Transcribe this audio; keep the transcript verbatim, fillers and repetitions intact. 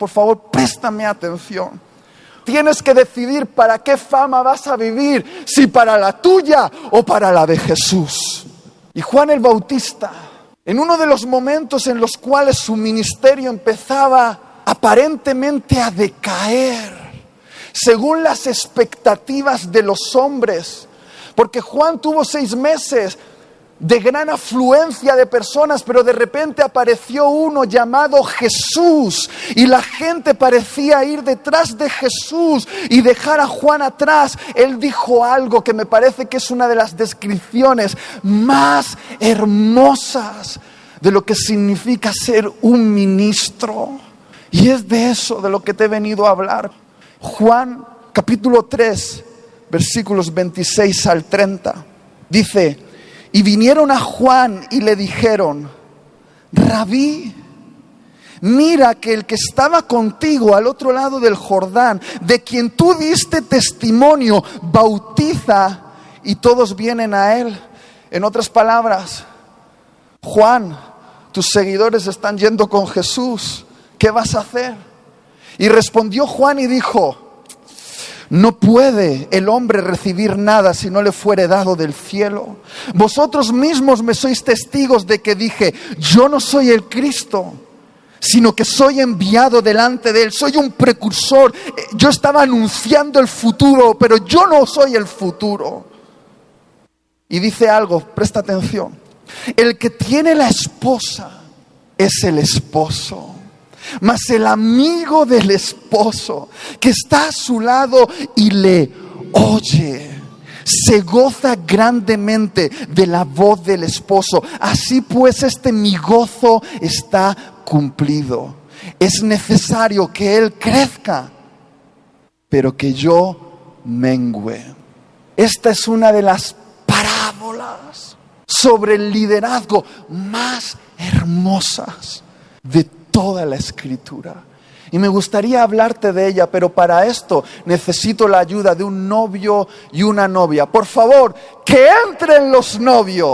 por favor, préstame atención. Tienes que decidir para qué fama vas a vivir, si para la tuya o para la de Jesús. Y Juan el Bautista, en uno de los momentos en los cuales su ministerio empezaba aparentemente a decaer, según las expectativas de los hombres, porque Juan tuvo seis meses de gran afluencia de personas, pero de repente apareció uno llamado Jesús, y la gente parecía ir detrás de Jesús y dejar a Juan atrás. Él dijo algo que me parece que es una de las descripciones más hermosas de lo que significa ser un ministro, y es de eso de lo que te he venido a hablar. Juan capítulo tres, versículos veintiséis al treinta, dice: y vinieron a Juan y le dijeron: Rabí, mira que el que estaba contigo al otro lado del Jordán, de quien tú diste testimonio, bautiza, y todos vienen a él. En otras palabras, Juan, tus seguidores están yendo con Jesús, ¿qué vas a hacer? Y respondió Juan y dijo: no puede el hombre recibir nada si no le fuere dado del cielo. Vosotros mismos me sois testigos de que dije: yo no soy el Cristo, sino que soy enviado delante de él. Soy un precursor. Yo estaba anunciando el futuro, pero yo no soy el futuro. Y dice algo, presta atención: el que tiene la esposa es el esposo. Mas el amigo del esposo que está a su lado y le oye, se goza grandemente de la voz del esposo. Así pues, este mi gozo está cumplido. Es necesario que él crezca, pero que yo mengüe. Esta es una de las parábolas sobre el liderazgo más hermosas de toda la Escritura. Y me gustaría hablarte de ella, pero para esto necesito la ayuda de un novio y una novia. Por favor, que entren los novios.